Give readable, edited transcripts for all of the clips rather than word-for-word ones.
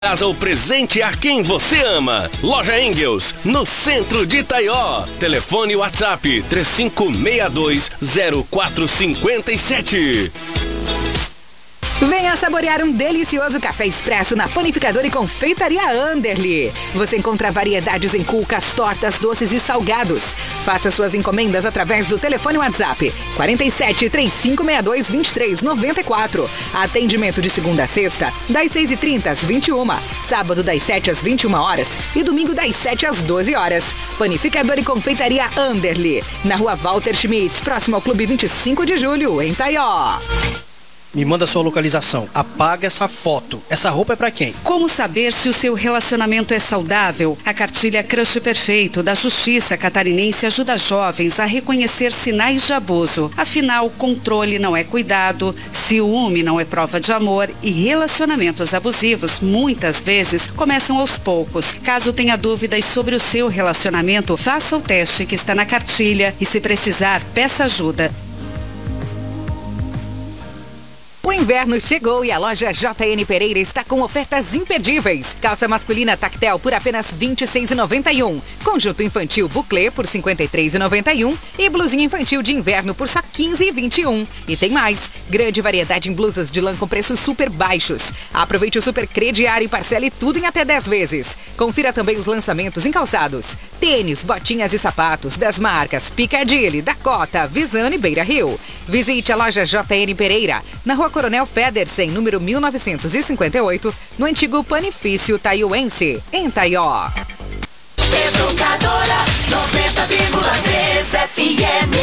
Casa o presente a quem você ama. Loja Engels, no centro de Itaió. Telefone WhatsApp 3562-0457. Venha saborear um delicioso café expresso na Panificadora e Confeitaria Anderli. Você encontra variedades em cucas, tortas, doces e salgados. Faça suas encomendas através do telefone WhatsApp 47 3562 2394. Atendimento de segunda a sexta, das 6h30 às 21h. Sábado das 7 às 21 horas e domingo das 7 às 12 horas. Panificadora e Confeitaria Anderli, na Rua Walter Schmitz, próximo ao Clube 25 de Julho, em Itaió. Me manda sua localização. Apaga essa foto. Essa roupa é pra quem? Como saber se o seu relacionamento é saudável? A cartilha Crush Perfeito da Justiça Catarinense ajuda jovens a reconhecer sinais de abuso. Afinal, controle não é cuidado, ciúme não é prova de amor e relacionamentos abusivos muitas vezes começam aos poucos. Caso tenha dúvidas sobre o seu relacionamento, faça o teste que está na cartilha e, se precisar, peça ajuda. O inverno chegou e a loja JN Pereira está com ofertas imperdíveis. Calça masculina tactel por apenas R$ 26,91. Conjunto infantil bouclé por R$ 53,91. E blusinha infantil de inverno por só R$ 15,21. E tem mais. Grande variedade em blusas de lã com preços super baixos. Aproveite o super crediário e parcele tudo em até 10 vezes. Confira também os lançamentos em calçados. Tênis, botinhas e sapatos das marcas Piccadilly, Dakota, Visano e Beira Rio. Visite a loja JN Pereira, na Rua Coronel Federsen, número 1958, no antigo Panifício Taiuense, em Itaió. Educadora 90,3 FM.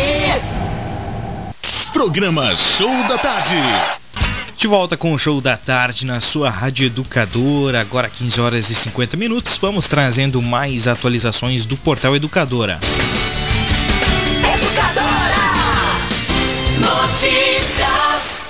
Programa Show da Tarde. De volta com o Show da Tarde na sua Rádio Educadora, agora 15 horas e 50 minutos. Vamos trazendo mais atualizações do Portal Educadora. Educadora Notícias.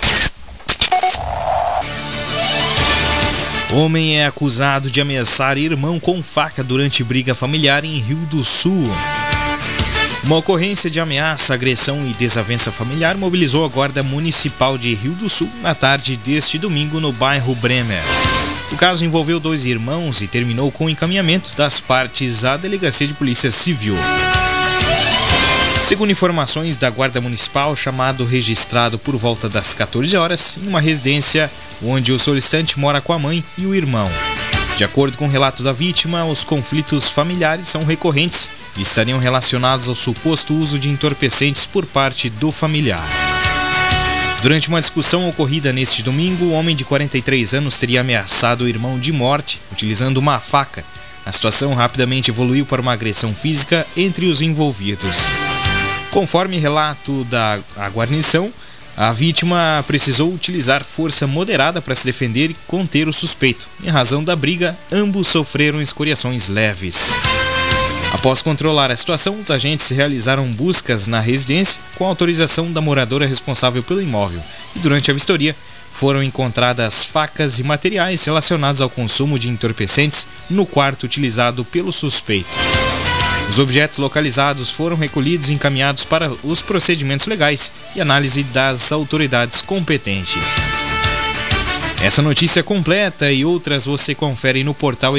Homem é acusado de ameaçar irmão com faca durante briga familiar em Rio do Sul. Uma ocorrência de ameaça, agressão e desavença familiar mobilizou a Guarda Municipal de Rio do Sul na tarde deste domingo no bairro Bremer. O caso envolveu 2 irmãos e terminou com o encaminhamento das partes à Delegacia de Polícia Civil. Segundo informações da Guarda Municipal, o chamado registrado por volta das 14 horas em uma residência onde o solicitante mora com a mãe e o irmão. De acordo com o relato da vítima, os conflitos familiares são recorrentes e estariam relacionados ao suposto uso de entorpecentes por parte do familiar. Durante uma discussão ocorrida neste domingo, o homem de 43 anos teria ameaçado o irmão de morte utilizando uma faca. A situação rapidamente evoluiu para uma agressão física entre os envolvidos. Conforme relato da guarnição, a vítima precisou utilizar força moderada para se defender e conter o suspeito. Em razão da briga, ambos sofreram escoriações leves. Após controlar a situação, os agentes realizaram buscas na residência com autorização da moradora responsável pelo imóvel. E durante a vistoria, foram encontradas facas e materiais relacionados ao consumo de entorpecentes no quarto utilizado pelo suspeito. Os objetos localizados foram recolhidos e encaminhados para os procedimentos legais e análise das autoridades competentes. Essa notícia completa e outras você confere no portal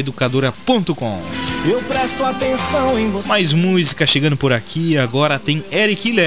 educadora.com. Eu presto atenção em você. Mais música chegando por aqui, agora tem Eric Léo.